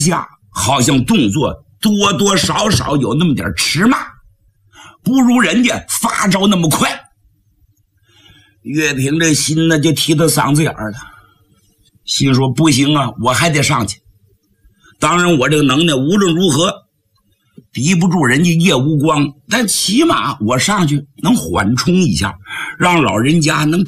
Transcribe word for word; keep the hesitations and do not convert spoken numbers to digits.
下好像动作多多少少有那么点迟慢，不如人家发招那么快。岳平这心呢就提到嗓子眼儿了，心说不行啊，我还得上去。当然我这个能耐无论如何敌不住人家叶无光，但起码我上去能缓冲一下，让老人家能